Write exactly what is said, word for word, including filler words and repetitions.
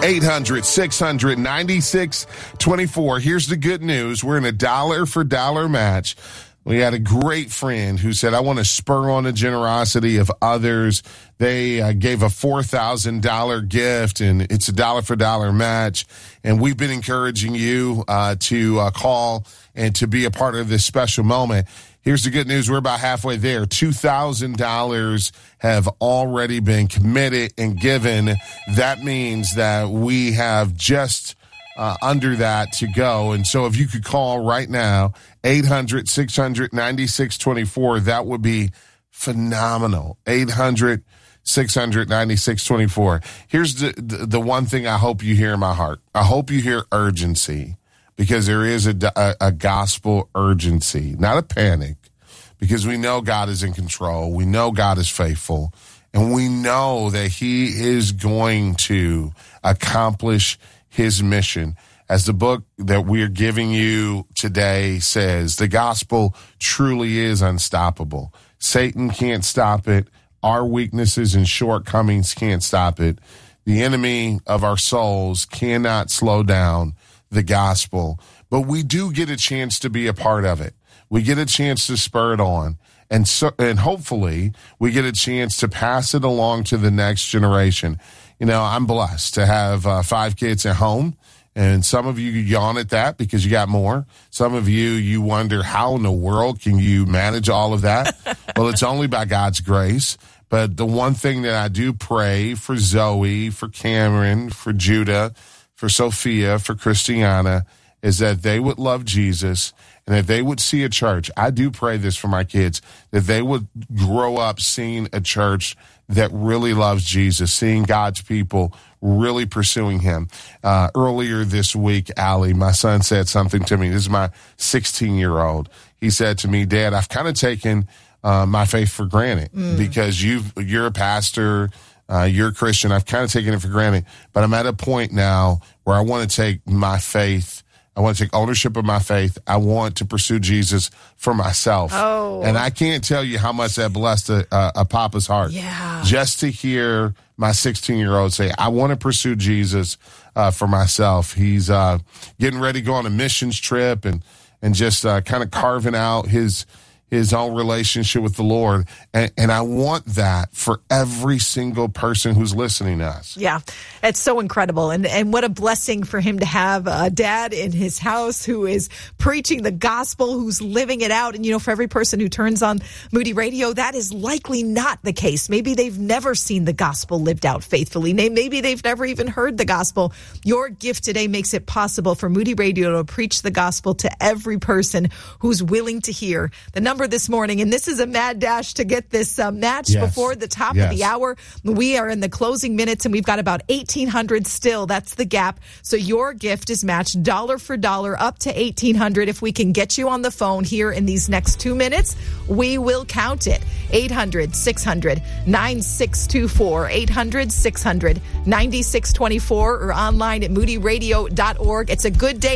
eight hundred, six hundred, ninety-six twenty-four. Here's the good news. We're in a dollar for dollar match. We had a great friend who said, I want to spur on the generosity of others. They uh, gave a four thousand dollars gift, and it's a dollar for dollar match. And we've been encouraging you uh, to uh, call and to be a part of this special moment. Here's the good news. We're about halfway there. two thousand dollars have already been committed and given. That means that we have just uh, under that to go. And so if you could call right now, eight hundred, six hundred, ninety-six twenty-four, that would be phenomenal. eight hundred, six hundred, ninety-six twenty-four. Here's the, the, the one thing I hope you hear in my heart. I hope you hear urgency. Because there is a, a, a gospel urgency, not a panic, because we know God is in control. We know God is faithful, and we know that he is going to accomplish his mission. As the book that we are giving you today says, the gospel truly is unstoppable. Satan can't stop it. Our weaknesses and shortcomings can't stop it. The enemy of our souls cannot slow down the gospel, but we do get a chance to be a part of it. We get a chance to spur it on, and so, and hopefully we get a chance to pass it along to the next generation. You know, I'm blessed to have uh, five kids at home, and some of you yawn at that because you got more. Some of you, you wonder, how in the world can you manage all of that? Well, it's only by God's grace. But the one thing that I do pray for Zoe, for Cameron, for Judah, for Sophia, for Christiana, is that they would love Jesus and that they would see a church. I do pray this for my kids, that they would grow up seeing a church that really loves Jesus, seeing God's people really pursuing him. Uh, earlier this week, Allie, my son, said something to me. This is my sixteen-year-old. He said to me, Dad, I've kind of taken uh, my faith for granted mm. because you've, you're a pastor, Uh, you're a Christian. I've kind of taken it for granted, but I'm at a point now where I want to take my faith. I want to take ownership of my faith. I want to pursue Jesus for myself. Oh. And I can't tell you how much that blessed a, a, a papa's heart. Yeah. Just to hear my sixteen-year-old say, I want to pursue Jesus uh, for myself. He's uh, getting ready to go on a missions trip and, and just uh, kind of carving out his his own relationship with the Lord. And, and I want that for every single person who's listening to us. Yeah, it's so incredible. And and what a blessing for him to have a dad in his house who is preaching the gospel, who's living it out. And, you know, for every person who turns on Moody Radio, that is likely not the case. Maybe they've never seen the gospel lived out faithfully. Maybe they've never even heard the gospel. Your gift today makes it possible for Moody Radio to preach the gospel to every person who's willing to hear. The number this morning, and this is a mad dash to get this uh, match yes. before the top yes. of the hour. We are in the closing minutes, and we've got about eighteen hundred still. That's the gap. So your gift is matched dollar for dollar up to eighteen hundred. If we can get you on the phone here in these next two minutes, we will count it. eight hundred, six hundred, nine six two four, eight hundred, six hundred, ninety-six twenty-four, or online at moody radio dot org. It's a good day